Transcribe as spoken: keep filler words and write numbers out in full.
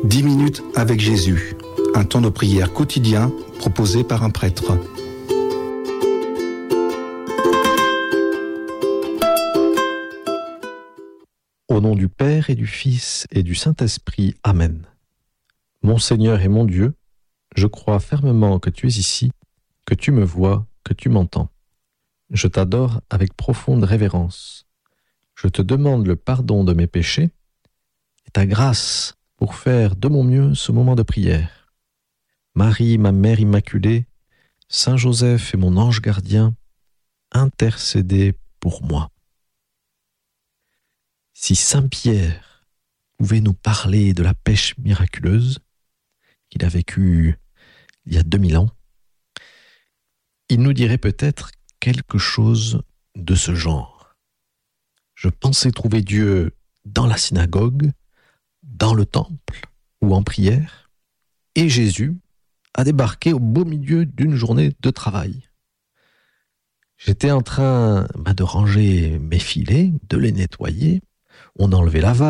dix minutes avec Jésus, un temps de prière quotidien proposé par un prêtre. Au nom du Père et du Fils et du Saint-Esprit. Amen. Mon Seigneur et mon Dieu, je crois fermement que tu es ici, que tu me vois, que tu m'entends. Je t'adore avec profonde révérence. Je te demande le pardon de mes péchés et ta grâce pour faire de mon mieux ce moment de prière. Marie, ma Mère Immaculée, Saint Joseph et mon ange gardien, intercédez pour moi. Si Saint Pierre pouvait nous parler de la pêche miraculeuse qu'il a vécue il y a deux mille ans, il nous dirait peut-être quelque chose de ce genre. Je pensais trouver Dieu dans la synagogue, dans le temple ou en prière, et Jésus a débarqué au beau milieu d'une journée de travail. J'étais en train bah, de ranger mes filets, de les nettoyer, on enlevait la vache,